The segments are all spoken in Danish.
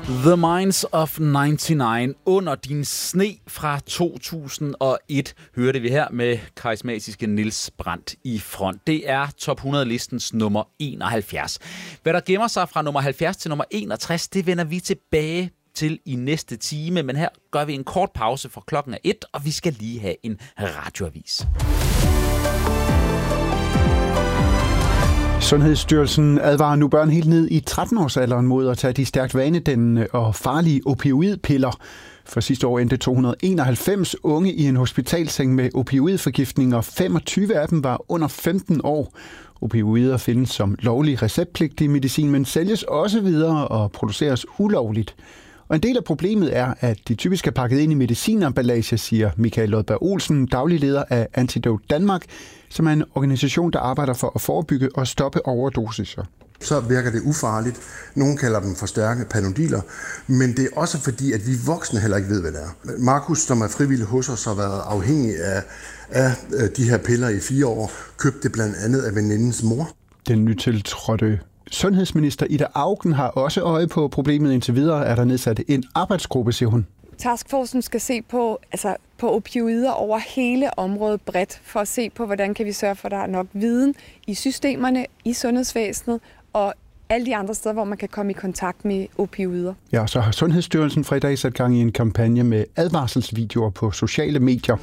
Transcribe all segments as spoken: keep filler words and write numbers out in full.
The Minds of nioghalvfems under din sne fra to tusind og et hørte vi her med karismatiske Niels Brandt i front. Det er top hundrede-listens nummer enoghalvfjerds. Hvad der gemmer sig fra nummer halvfjerds til nummer enogtres, det vender vi tilbage til i næste time, men her gør vi en kort pause, for klokken er et, og vi skal lige have en radioavis. Sundhedsstyrelsen advarer nu børn helt ned i tretten-årsalderen mod at tage de stærkt vanedannende og farlige opioidpiller. For sidste år endte to hundrede og enoghalvfems unge i en hospitalseng med opioidforgiftning, og femogtyve af dem var under femten år. Opioider findes som lovlig receptpligtig medicin, men sælges også videre og produceres ulovligt. Og en del af problemet er, at de typisk er pakket ind i medicinemballage, siger Michael Lodberg Olsen, daglig leder af Antidote Danmark, som er en organisation, der arbejder for at forebygge og stoppe overdosiser. Så virker det ufarligt. Nogle kalder dem for stærke panodiler, men det er også fordi, at vi voksne heller ikke ved, hvad det er. Markus, som er frivillig hos os, har været afhængig af, af de her piller i fire år, købte det blandt andet af venindens mor. Den nytiltrådte sundhedsminister Ida Auken har også øje på problemet. Indtil videre er der nedsat en arbejdsgruppe, siger hun. Taskforcen skal se på, altså på opioider over hele området bredt, for at se på, hvordan kan vi sørge for, at der er nok viden i systemerne, i sundhedsvæsenet og alle de andre steder, hvor man kan komme i kontakt med opioider. Ja, så har Sundhedsstyrelsen fra i dag sat gang i en kampagne med advarselsvideoer på sociale medier.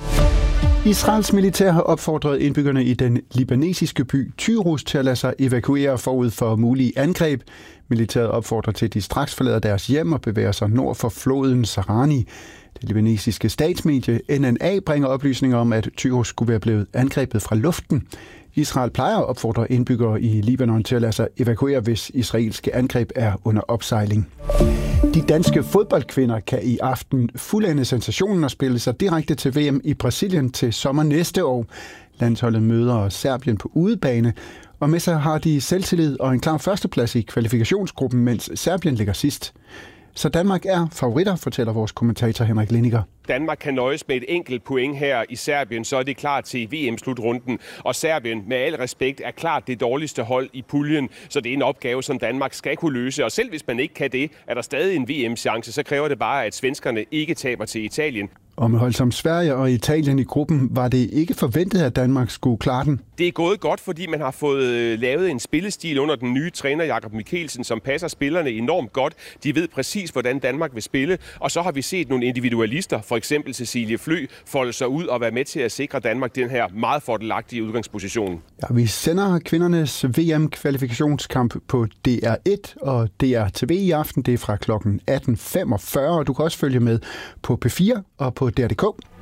Israels militær har opfordret indbyggerne i den libanesiske by Tyrus til at lade sig evakuere forud for mulige angreb. Militæret opfordrer til, at de straks forlader deres hjem og bevæger sig nord for floden Sarani. Det libanesiske statsmedie N N A bringer oplysninger om, at Tyrus skulle være blevet angrebet fra luften. Israel plejer at opfordre indbyggere i Libanon til at lade sig evakuere, hvis israelske angreb er under opsejling. De danske fodboldkvinder kan i aften fuldende sensationen og spille sig direkte til V M i Brasilien til sommer næste år. Landsholdet møder Serbien på udebane, og med sig har de selvtillid og en klar førsteplads i kvalifikationsgruppen, mens Serbien ligger sidst. Så Danmark er favoritter, fortæller vores kommentator Henrik Lindiger. Danmark kan nøjes med et enkelt point her i Serbien, så er det klar til V M-slutrunden. Og Serbien, med al respekt, er klart det dårligste hold i puljen, så det er en opgave, som Danmark skal kunne løse. Og selv hvis man ikke kan det, er der stadig en V M-chance, så kræver det bare, at svenskerne ikke taber til Italien. Og med hold som Sverige og Italien i gruppen, var det ikke forventet, at Danmark skulle klare den? Det er gået godt, fordi man har fået lavet en spillestil under den nye træner Jakob Mikkelsen, som passer spillerne enormt godt. De ved præcis, hvordan Danmark vil spille, og så har vi set nogle individualister, for eksempel Cecilie Flø, folde sig ud og være med til at sikre Danmark den her meget fordelagtige udgangsposition. Ja, vi sender kvindernes V M-kvalifikationskamp på D R et og D R T V i aften. Det er fra klokken atten femogfyrre, og du kan også følge med på P fire og på D R punktum D K.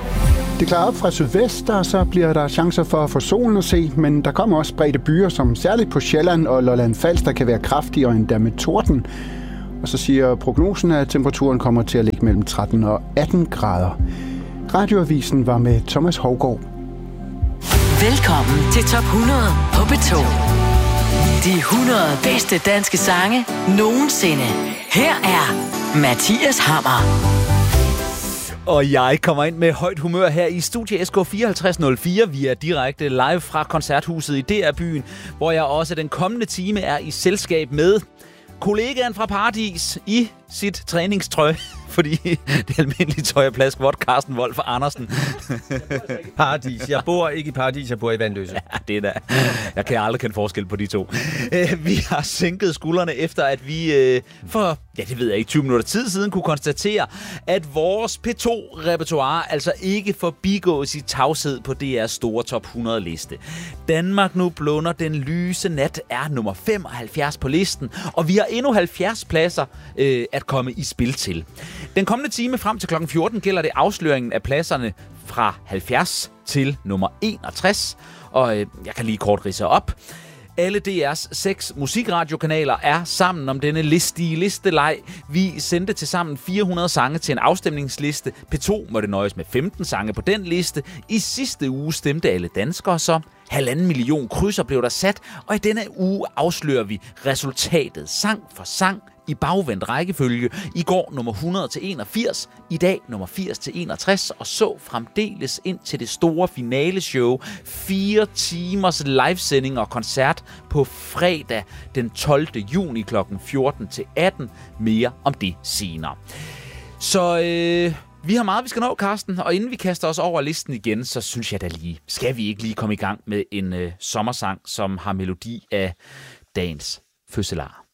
Det klarer op fra sydvest, og så bliver der chancer for at få solen at se, men der kommer også spredte byer, som særligt på Sjælland og Lolland Falster kan være kraftige og endda med torden. Og så siger prognosen, at temperaturen kommer til at ligge mellem tretten og atten grader. Radioavisen var med Thomas Hougaard. Velkommen til top hundrede på P to. De hundrede bedste danske sange nogensinde. Her er Mathias Hammer. Og jeg kommer ind med højt humør her i Studie S K fireoghalvtreds nul fire. Vi er direkte live fra Koncerthuset i D R-byen, hvor jeg også den kommende time er i selskab med kollegaen fra Paradis i sit træningstrøj, fordi det almindelige tøj er plads, hvor Carsten Wolf Andersen. Paradis. Jeg bor ikke i Paradis, jeg bor i Vandløse. Ja, det er da. Jeg kan aldrig kende forskel på de to. Vi har sænket skuldrene efter, at vi for, ja det ved jeg ikke, tyve minutter tid siden kunne konstatere, at vores P to-repertoire altså ikke forbigås i tavshed på D R's store top hundrede liste. Danmark nu blunder den lyse nat er nummer femoghalvfjerds på listen, og vi har endnu halvfjerds pladser øh, at komme i spil til. Den kommende time frem til klokken fjorten gælder det afsløringen af pladserne fra halvfjerds til nummer enogtres, og øh, jeg kan lige kort ridse op. Alle D R's seks musikradiokanaler er sammen om denne listige listeleg. Vi sendte til sammen fire hundrede sange til en afstemningsliste. P to måtte nøjes med femten sange på den liste. I sidste uge stemte alle danskere så. Halvanden million krydser blev der sat, og i denne uge afslører vi resultatet sang for sang i bagvendt rækkefølge. I går nummer hundrede til enogfirs, i dag nummer firs til enogtres, og så fremdeles ind til det store finaleshow. Fire timers livesending og koncert på fredag den tolvte juni klokken fjorten til atten. Mere om det senere. Så øh, vi har meget, vi skal nå, Carsten, og inden vi kaster os over listen igen, så synes jeg da lige, skal vi ikke lige komme i gang med en øh, sommersang, som har melodi af dagens fødselar.